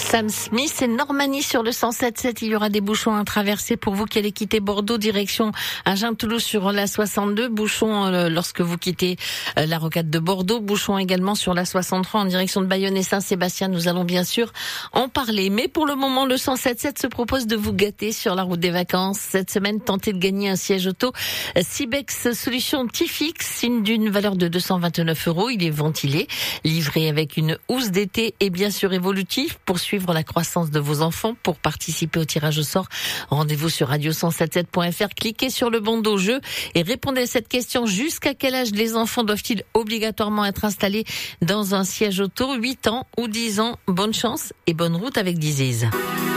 Sam Smith et Normanie sur le 107.7. Il y aura des bouchons à traverser pour vous qui allez quitter Bordeaux, direction Agen-Toulouse sur la 62. Bouchons lorsque vous quittez la rocade de Bordeaux. Bouchons également sur la 63 en direction de Bayonne et Saint-Sébastien. Nous allons bien sûr en parler. Mais pour le moment, le 107.7 se propose de vous gâter sur la route des vacances. Cette semaine, tentez de gagner un siège auto Cibex Solution T-Fix, d'une valeur de 229 €. Il est ventilé, livré avec une housse d'été et bien sûr évolutif pour suivre la croissance de vos enfants. Pour participer au tirage au sort, rendez-vous sur radio177.fr, cliquez sur le bandeau jeu et répondez à cette question: jusqu'à quel âge les enfants doivent-ils obligatoirement être installés dans un siège auto? 8 ans ou 10 ans? Bonne chance et bonne route avec Disease.